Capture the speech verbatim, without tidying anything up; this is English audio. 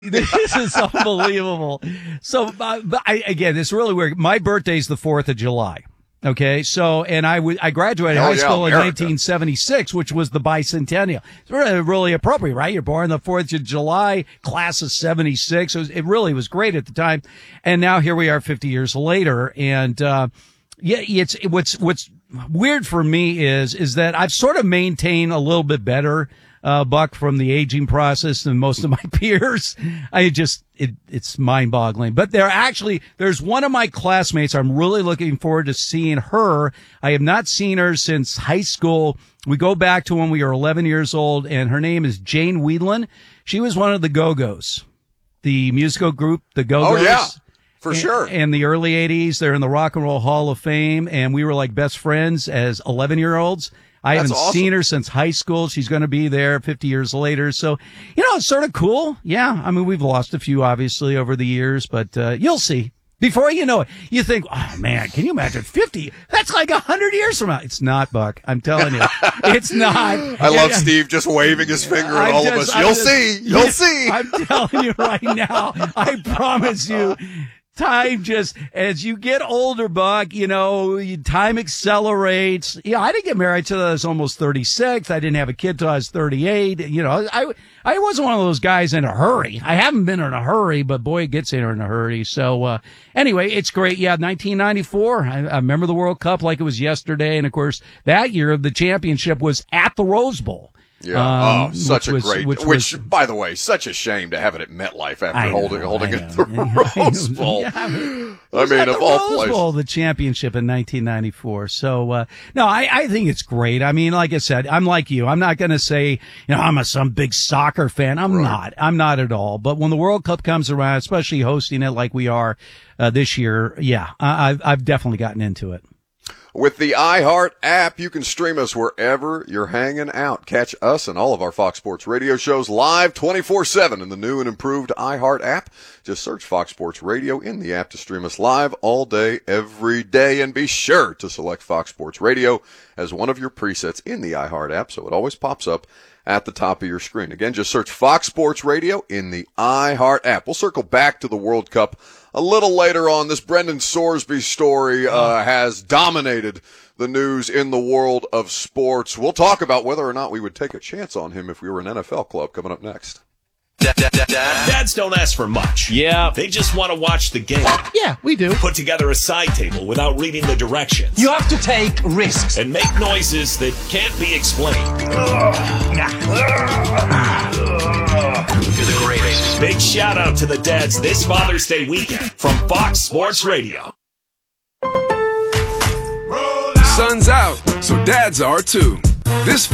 This is unbelievable. So, uh, but I, again, it's really weird. My birthday's the fourth of July. Okay. So, and I w- I graduated Hell high yeah, school in America. nineteen seventy-six, which was the bicentennial. It's really, really appropriate, right? You're born the fourth of July, class of seventy-six. It, was, it really was great at the time. And now here we are fifty years later. And, uh, yeah, it's, what's, what's weird for me is, is that I've sort of maintained a little bit better, uh, Buck, from the aging process than most of my peers. I just, it, it's mind boggling, but there actually, there's one of my classmates. I'm really looking forward to seeing her. I have not seen her since high school. We go back to when we were eleven years old, and her name is Jane Weedland. She was one of the Go-Go's, the musical group, the Go-Go's. Oh, yeah. For in, sure. In the early eighties, they're in the Rock and Roll Hall of Fame, and we were like best friends as eleven-year-olds. I That's haven't awesome. seen her since high school. She's going to be there fifty years later. So, you know, it's sort of cool. Yeah. I mean, we've lost a few, obviously, over the years, but uh, you'll see. Before you know it, you think, oh, man, can you imagine fifty? That's like one hundred years from now. It's not, Buck. I'm telling you. It's not. I love Yeah. Steve just waving his finger at I'm all just- of us. I'm You'll just- see. You'll Yeah, see. I'm telling you right now. I promise you. Time just, as you get older, Buck, you know, you, time accelerates. Yeah, I didn't get married till I was almost thirty-six. I didn't have a kid till I was thirty-eight. You know, I, I wasn't one of those guys in a hurry. I haven't been in a hurry, but boy, it gets in in a hurry. So, uh, anyway, it's great. Yeah, nineteen ninety-four. I, I remember the World Cup like it was yesterday. And of course, that year the championship was at the Rose Bowl. Yeah. Um, oh, such a which was- great, which which, was- by the way, such a shame to have it at MetLife after I know, holding, holding I it know. at the I Rose know. Bowl. Yeah, I mean, I was mean, at of the all Rose places. Bowl, the championship in nineteen ninety-four. So, uh, no, I, I think it's great. I mean, like I said, I'm like you. I'm not going to say, you know, I'm a, some big soccer fan. I'm Right. not. I'm not at all. But when the World Cup comes around, especially hosting it like we are, uh, this year, yeah, I, I've, I've definitely gotten into it. With the iHeart app, you can stream us wherever you're hanging out. Catch us and all of our Fox Sports Radio shows live twenty-four seven in the new and improved iHeart app. Just search Fox Sports Radio in the app to stream us live all day, every day. And be sure to select Fox Sports Radio as one of your presets in the iHeart app so it always pops up at the top of your screen. Again, just search Fox Sports Radio in the iHeart app. We'll circle back to the World Cup a little later on. This Brendan Sorsby story uh, has dominated the news in the world of sports. We'll talk about whether or not we would take a chance on him if we were an N F L club coming up next. Dads don't ask for much. Yeah. They just want to watch the game. Yeah, we do. Put together a side table without reading the directions. You have to take risks. And make noises that can't be explained. You're the greatest. Big shout out to the dads this Father's Day weekend from Fox Sports Radio. Sun's out, so dads are too. This